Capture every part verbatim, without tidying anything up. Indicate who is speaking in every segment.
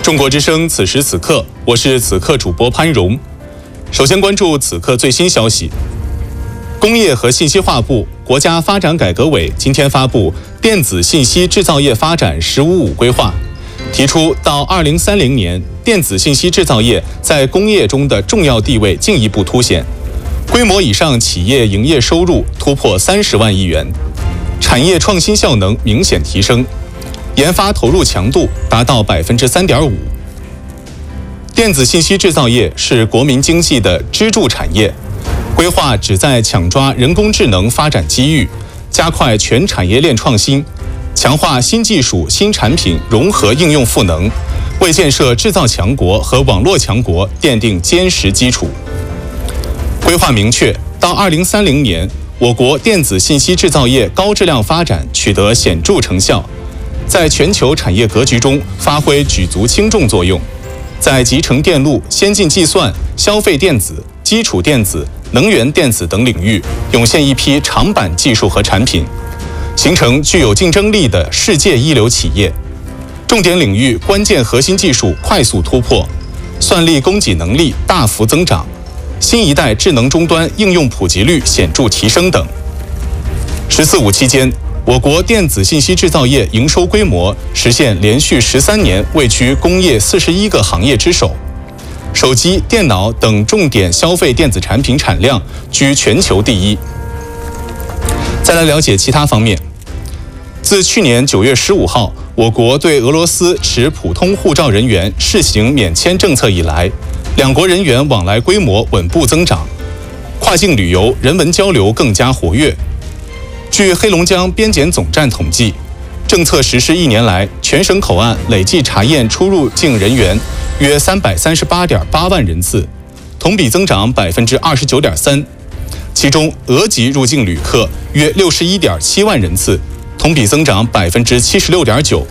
Speaker 1: 中国之声此时此刻，我是此刻主播潘荣。首先关注此刻最新消息。工业和信息化部、国家发展改革委今天发布《电子信息制造业发展“十五五”规划》，提出到二零三零年，电子信息制造业在工业中的重要地位进一步凸显，规模以上企业营业收入突破三十万亿元，产业创新效能明显提升，研发投入强度达到百分之三点五。电子信息制造业是国民经济的支柱产业，规划旨在抢抓人工智能发展机遇，加快全产业链创新，强化新技术、新产品融合应用赋能，为建设制造强国和网络强国奠定坚实基础。规划明确，到二零三零年，我国电子信息制造业高质量发展取得显著成效，在全球产业格局中发挥举足轻重作用，在集成电路、先进计算、消费电子、基础电子、能源电子等领域涌现一批长板技术和产品，形成具有竞争力的世界一流企业。重点领域关键核心技术快速突破，算力供给能力大幅增长，新一代智能终端应用普及率显著提升等。十四五期间，我国电子信息制造业营收规模实现连续十三年位居工业四十一个行业之首，手机、电脑等重点消费电子产品产量居全球第一。再来了解其他方面。自去年九月十五号，我国对俄罗斯持普通护照人员试行免签政策以来，两国人员往来规模稳步增长，跨境旅游、人文交流更加活跃。据黑龙江边检总站统计，政策实施一年来，全省口岸累计查验出入境人员约三百三十八点八万人次，同比增长百分之二十九点三。其中，俄籍入境旅客约六十一点七万人次，同比增长百分之七十六点九。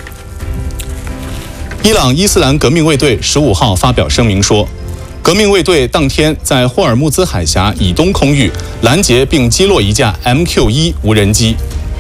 Speaker 1: 伊朗伊斯兰革命卫队十五号发表声明说，革命卫队当天在霍尔木兹海峡以东空域拦截并击落一架 M Q 一 无人机。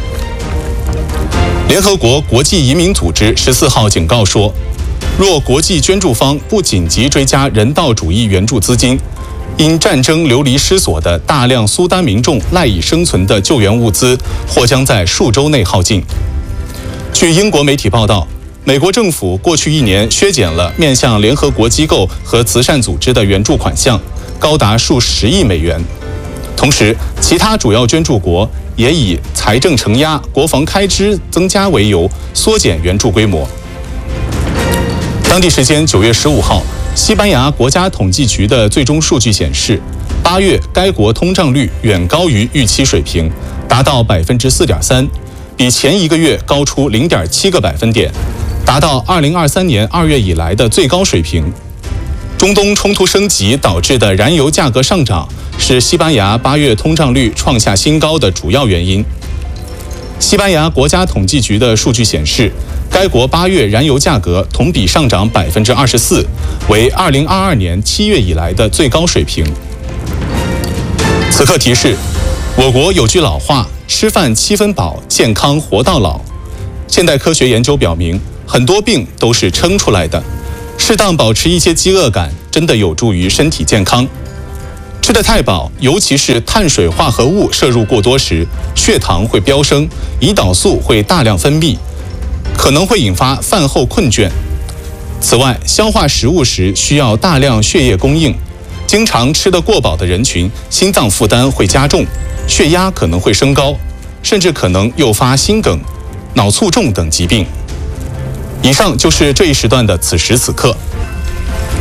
Speaker 1: 联合国国际移民组织十四号警告说，若国际捐助方不紧急追加人道主义援助资金，因战争流离失所的大量苏丹民众赖以生存的救援物资或将在数周内耗尽。据英国媒体报道，美国政府过去一年削减了面向联合国机构和慈善组织的援助款项，高达数十亿美元。同时，其他主要捐助国也以财政承压、国防开支增加为由，缩减援助规模。当地时间九月十五号，西班牙国家统计局的最终数据显示，八月该国通胀率远高于预期水平，达到百分之四点三，比前一个月高出零点七个百分点，达到二零二三年二月以来的最高水平。中东冲突升级导致的燃油价格上涨，是西班牙八月通胀率创下新高的主要原因。西班牙国家统计局的数据显示，该国八月燃油价格同比上涨百分之二十四，为二零二二年七月以来的最高水平。此刻提示，我国有句老话，吃饭七分饱，健康活到老。现代科学研究表明，很多病都是撑出来的，适当保持一些饥饿感，真的有助于身体健康。吃得太饱，尤其是碳水化合物摄入过多时，血糖会飙升，胰岛素会大量分泌，可能会引发饭后困倦。此外，消化食物时需要大量血液供应，经常吃得过饱的人群，心脏负担会加重，血压可能会升高，甚至可能诱发心梗、脑卒中等疾病。以上就是这一时段的此时此刻。